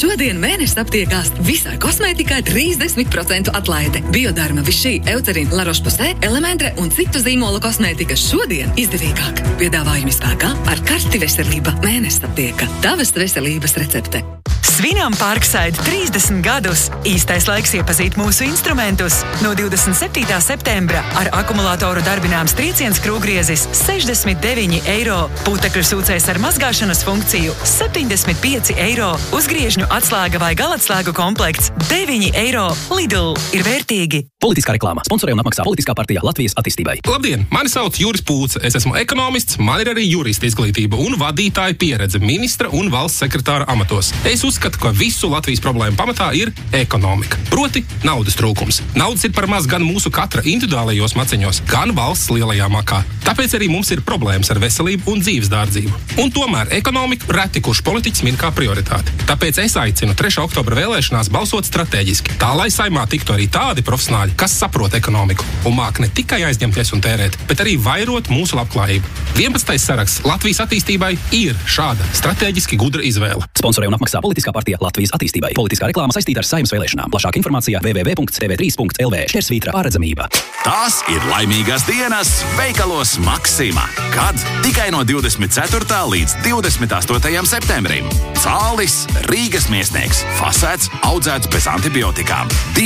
Šodien mēnesis aptiekās visā kosmētikā 30% atlaide. Bioderma, Vichy, Eucerin, La Roche-Posay, Elementre un citu zīmolu kosmētika šodien izdevīgāk. Piedāvājumi spēkā ar karti veselība. Mēnesis aptieka. Tavas veselības recepte. Svinām Parkside 30 gadus. Īstais laiks iepazīt mūsu instrumentus. No 27. septembra ar akumulātoru darbināms trieciens krūgriezis 69 eiro. Putekļu sūcējs ar mazgāšanas funkciju 75 eiro. Uzgriežņu atslēga vai galatslēgu komplekts 9 eiro. Lidl ir vērtīgi. Politiskā reklāma. Sponsorē un apmaksā Politiskā partija Latvijas attīstībai. Labdien! Mani sauc Juris Pūce. Es esmu ekonomists, man ir arī jurista izglītība un vadītāja pieredze ministra un valsts sekretāra amatos. Es uzskatu, ka visu Latvijas problēmu pamatā ir ekonomika. Proti, naudas trūkums. Naudas ir par maz gan mūsu katra individuālajos maciņos, gan valsts lielajā makā. Tāpēc arī mums ir problēmas ar veselību un dzīves dārdzību. Un tomēr ekonomiku reti kurš politiķis min kā prioritāti. Tāpēc es aicinu 3. oktobra vēlēšanās balsot strateģiski, tā lai Saimā tiktu arī tādi profesionāļi, kas saprot ekonomiku un māk ne tikai aizņemties un tērēt, bet arī vairot mūsu labklājību. 11. saraksts Latvijas attīstībai ir šāda strateģiski gudra izvēle. Sponsorē un apmaksā Politiskā partija Latvijas attīstībai. Politiskā reklāma saistīta ar Saeimas vēlēšanām. Plašāka informācija www.tv3.lv/paredzamība. Tās ir laimīgās dienas veikalos Maxima, kad tikai no 24. līdz 28. septembrim cālis Rīgas miesnieks, fasēts, audzēts bez antibiotikām,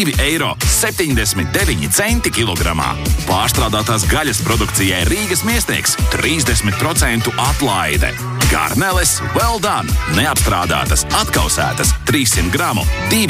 2,79 eiro kilogramā. Pārstrādātās gaļas produkcijai Rīgas miesnieks 30% atlaide. Garneles well done, neapstrādātas, atkausētas 300 gramu,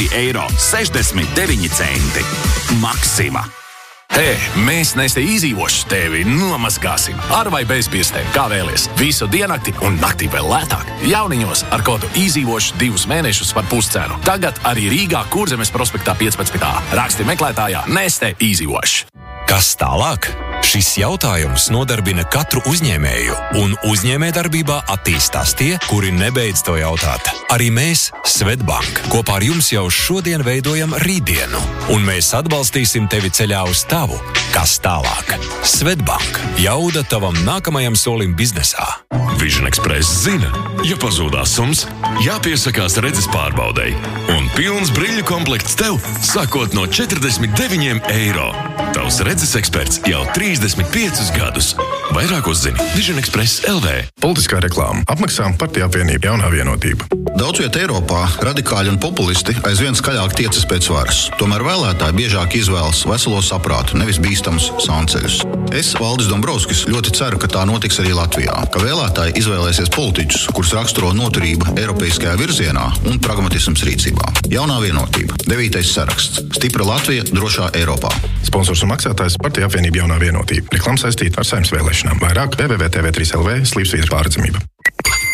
2,69 eiro. Maxima. Hei, mēs Neste izdzīvoši tevi nomazgāsim. Ar vai bez pirkstiem, kā vēlies. Visu diennakti un naktī vēl lētāk. Jauniņos ar kodu izdzīvoši 2 mēnešus par puscenu. Tagad arī Rīgā Kurzemes prospektā 15. Raksti meklētājā Neste izdzīvoši. Kas tālāk? Šis jautājums nodarbina katru uzņēmēju, un uzņēmējdarbībā attīstās tie, kuri nebeidz to jautāt. Arī mēs, Swedbank, kopā ar jums jau šodien veidojam rītdienu, un mēs atbalstīsim tevi ceļā uz tavu, kas tālāk. Swedbank, jauda tavam nākamajam solim biznesā. Vision Express zina, ja pazūdās sums, jāpiesakās redzes pārbaudei, un pilns briļu komplekts tev, sākot no 49 eiro. Tavs redzes eksperts jau 35 gadus. Vairāk uzzini Vision Express LV. Politiskā reklāma. Apmaksā Partija apvienība Jaunā vienotība. Daudz viet Eiropā radikāļi un populisti aizvien skaļāk tiecas pēc varas. Tomēr vēlētāji biežāk izvēlas veselo saprātu, nevis bīstamus sānceļus. Es, Valdis Dombrovskis, ļoti ceru, ka tā notiks arī Latvijā, ka vēlētāji izvēlēsies politiķus, kurus raksturo noturība eiropeiskajā virzienā un pragmatisms rīcībā. Jaunā vienotība. 9. saraksts. Stipra Latvija drošā Eiropā. Sponsors un maksātājs Partija apvienība Jaunā vienotība. Reklāma saistīta ar Saeimas vēlēšanām. Vairāk www.tv3.lv/paredzamība.